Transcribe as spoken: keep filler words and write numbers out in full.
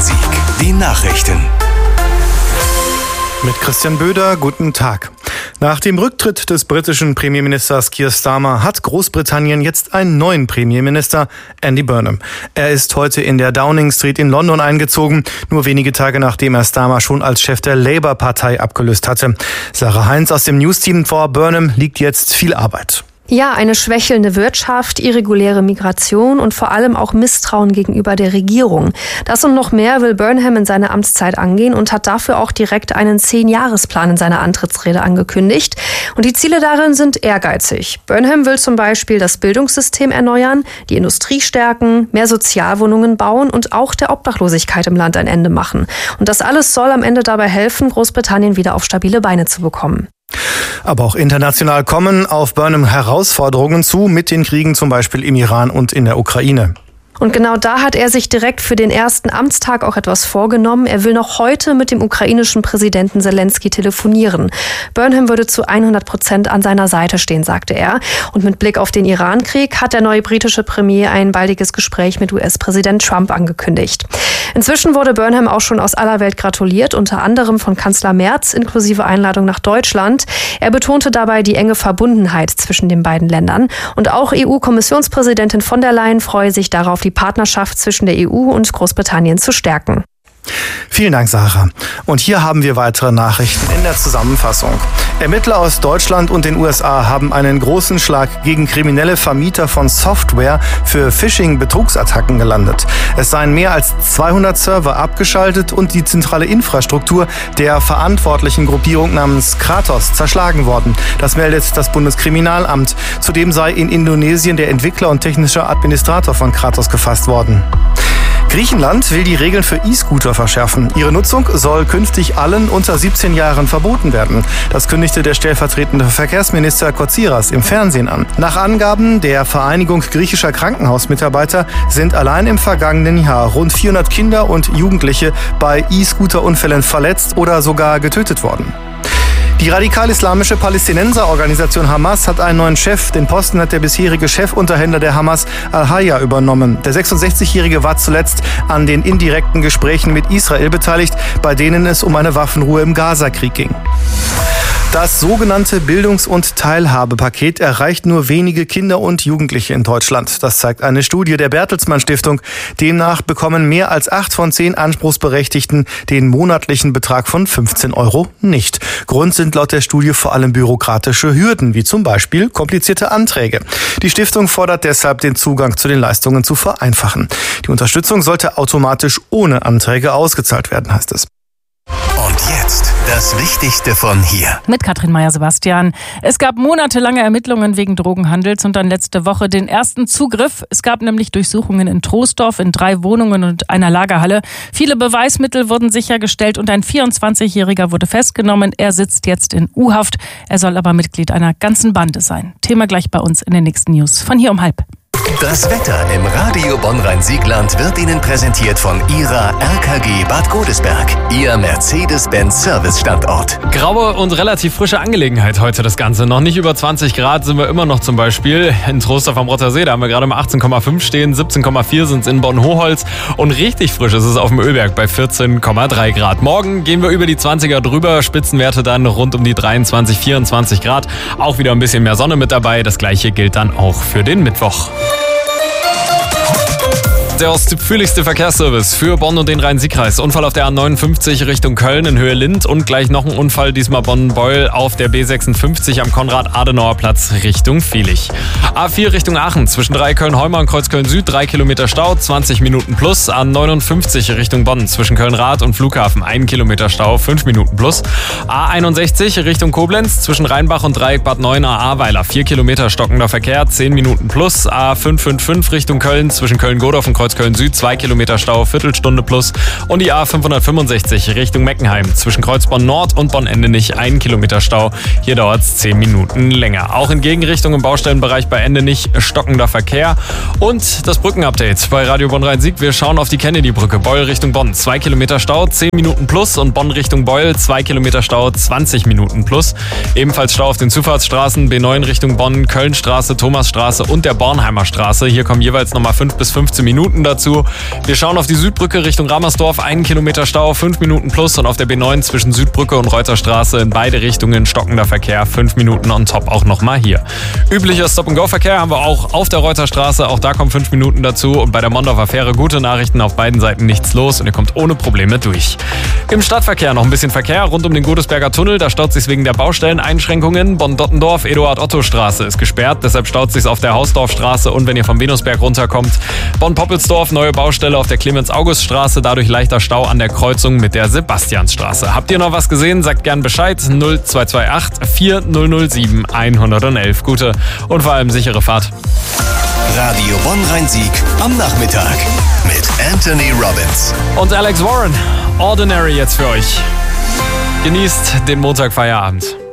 Sieg. Die Nachrichten. Mit Christian Böder, guten Tag. Nach dem Rücktritt des britischen Premierministers Keir Starmer hat Großbritannien jetzt einen neuen Premierminister, Andy Burnham. Er ist heute in der Downing Street in London eingezogen, nur wenige Tage nachdem er Starmer schon als Chef der Labour-Partei abgelöst hatte. Sarah Heinz aus dem News-Team: vor Burnham liegt jetzt viel Arbeit. Ja, eine schwächelnde Wirtschaft, irreguläre Migration und vor allem auch Misstrauen gegenüber der Regierung. Das und noch mehr will Burnham in seiner Amtszeit angehen und hat dafür auch direkt einen Zehn-Jahres-Plan in seiner Antrittsrede angekündigt. Und die Ziele darin sind ehrgeizig. Burnham will zum Beispiel das Bildungssystem erneuern, die Industrie stärken, mehr Sozialwohnungen bauen und auch der Obdachlosigkeit im Land ein Ende machen. Und das alles soll am Ende dabei helfen, Großbritannien wieder auf stabile Beine zu bekommen. Aber auch international kommen auf Burnham Herausforderungen zu, mit den Kriegen zum Beispiel im Iran und in der Ukraine. Und genau da hat er sich direkt für den ersten Amtstag auch etwas vorgenommen. Er will noch heute mit dem ukrainischen Präsidenten Zelensky telefonieren. Burnham würde zu hundert Prozent an seiner Seite stehen, sagte er. Und mit Blick auf den Iran-Krieg hat der neue britische Premier ein baldiges Gespräch mit U S-Präsident Trump angekündigt. Inzwischen wurde Burnham auch schon aus aller Welt gratuliert, unter anderem von Kanzler Merz, inklusive Einladung nach Deutschland. Er betonte dabei die enge Verbundenheit zwischen den beiden Ländern. Und auch E U-Kommissionspräsidentin von der Leyen freue sich darauf, die Partnerschaft zwischen der E U und Großbritannien zu stärken. Vielen Dank, Sarah. Und hier haben wir weitere Nachrichten in der Zusammenfassung. Ermittler aus Deutschland und den U S A haben einen großen Schlag gegen kriminelle Vermieter von Software für Phishing-Betrugsattacken gelandet. Es seien mehr als zweihundert Server abgeschaltet und die zentrale Infrastruktur der verantwortlichen Gruppierung namens Kratos zerschlagen worden. Das meldet das Bundeskriminalamt. Zudem sei in Indonesien der Entwickler und technische Administrator von Kratos gefasst worden. Griechenland will die Regeln für E-Scooter verschärfen. Ihre Nutzung soll künftig allen unter siebzehn Jahren verboten werden. Das kündigte der stellvertretende Verkehrsminister Kotsiras im Fernsehen an. Nach Angaben der Vereinigung griechischer Krankenhausmitarbeiter sind allein im vergangenen Jahr rund vierhundert Kinder und Jugendliche bei E-Scooter-Unfällen verletzt oder sogar getötet worden. Die radikal-islamische Palästinenserorganisation Hamas hat einen neuen Chef. Den Posten hat der bisherige Chefunterhändler der Hamas, Al-Hayya, übernommen. Der sechsundsechzigjährige war zuletzt an den indirekten Gesprächen mit Israel beteiligt, bei denen es um eine Waffenruhe im Gaza-Krieg ging. Das sogenannte Bildungs- und Teilhabepaket erreicht nur wenige Kinder und Jugendliche in Deutschland. Das zeigt eine Studie der Bertelsmann Stiftung. Demnach bekommen mehr als acht von zehn Anspruchsberechtigten den monatlichen Betrag von fünfzehn Euro nicht. Grund sind laut der Studie vor allem bürokratische Hürden, wie zum Beispiel komplizierte Anträge. Die Stiftung fordert deshalb, den Zugang zu den Leistungen zu vereinfachen. Die Unterstützung sollte automatisch ohne Anträge ausgezahlt werden, heißt es. Und jetzt das Wichtigste von hier. Mit Katrin Meyer-Sebastian. Es gab monatelange Ermittlungen wegen Drogenhandels und dann letzte Woche den ersten Zugriff. Es gab nämlich Durchsuchungen in Troisdorf in drei Wohnungen und einer Lagerhalle. Viele Beweismittel wurden sichergestellt und ein vierundzwanzigjähriger wurde festgenommen. Er sitzt jetzt in U-Haft. Er soll aber Mitglied einer ganzen Bande sein. Thema gleich bei uns in den nächsten News. Von hier um halb. Das Wetter im Radio Bonn-Rhein-Siegland wird Ihnen präsentiert von Ihrer R K G Bad Godesberg, Ihr Mercedes-Benz-Service-Standort. Graue und relativ frische Angelegenheit heute das Ganze. Noch nicht über zwanzig Grad sind wir immer noch zum Beispiel in Troisdorf am Rotter See. Da haben wir gerade mal achtzehn Komma fünf stehen, siebzehn Komma vier sind es in Bonn-Hoholz und richtig frisch ist es auf dem Ölberg bei vierzehn Komma drei Grad. Morgen gehen wir über die zwanziger drüber, Spitzenwerte dann rund um die dreiundzwanzig, vierundzwanzig Grad. Auch wieder ein bisschen mehr Sonne mit dabei. Das gleiche gilt dann auch für den Mittwoch. Der ausführlichste Verkehrsservice für Bonn und den Rhein-Sieg-Kreis. Unfall auf der A neunundfünfzig Richtung Köln in Höhe Lind und gleich noch ein Unfall, diesmal Bonn-Beul auf der B sechsundfünfzig am Konrad-Adenauer-Platz Richtung Viehlich. A vier Richtung Aachen zwischen Dreiköln-Heuma und Kreuzköln-Süd, drei Kilometer Stau, zwanzig Minuten plus. A neunundfünfzig Richtung Bonn zwischen Köln-Rath und Flughafen, ein Kilometer Stau, fünf Minuten plus. A einundsechzig Richtung Koblenz zwischen Rheinbach und Dreieck Bad Neuenahr-Ahrweiler, vier Kilometer stockender Verkehr, zehn Minuten plus. A fünfhundertfünfundfünfzig Richtung Köln zwischen Köln-Godorf und Kreuzköln-Süd, zwei Kilometer Stau, Viertelstunde plus. Und die A fünfhundertfünfundsechzig Richtung Meckenheim zwischen Kreuzbonn Nord und Bonn-Endenich, ein Kilometer Stau. Hier dauert es zehn Minuten länger. Auch in Gegenrichtung im Baustellenbereich bei Endenich stockender Verkehr. Und das Brückenupdate bei Radio Bonn-Rhein-Sieg. Wir schauen auf die Kennedy-Brücke. Beul Richtung Bonn, zwei Kilometer Stau, zehn Minuten plus. Und Bonn Richtung Beul, zwei Kilometer Stau, zwanzig Minuten plus. Ebenfalls Stau auf den Zufahrtsstraßen B neun Richtung Bonn, Kölnstraße, Thomasstraße und der Bornheimer Straße. Hier kommen jeweils nochmal fünf bis fünfzehn Minuten. Minuten dazu. Wir schauen auf die Südbrücke Richtung Ramersdorf, einen Kilometer Stau, fünf Minuten plus. Und auf der B neun zwischen Südbrücke und Reuterstraße in beide Richtungen stockender Verkehr, fünf Minuten on top auch nochmal hier. Üblicher Stop-and-Go-Verkehr haben wir auch auf der Reuterstraße, auch da kommen fünf Minuten dazu. Und bei der Mondorfer Fähre gute Nachrichten, auf beiden Seiten nichts los und ihr kommt ohne Probleme durch. Im Stadtverkehr noch ein bisschen Verkehr rund um den Godesberger Tunnel, da staut sich wegen der Baustelleneinschränkungen. Bonn-Dottendorf, Eduard-Otto-Straße ist gesperrt, deshalb staut sich auf der Hausdorfstraße und wenn ihr vom Venusberg runterkommt. Bonn-Poppelsdorf, neue Baustelle auf der Clemens-August-Straße, dadurch leichter Stau an der Kreuzung mit der Sebastiansstraße. Habt ihr noch was gesehen? Sagt gern Bescheid. null zwei zwei acht vier null null sieben eins null eins. Gute und vor allem sichere Fahrt. Radio Bonn-Rhein-Sieg am Nachmittag mit Anthony Robbins. Und Alex Warren, Ordinary jetzt für euch. Genießt den Montagfeierabend.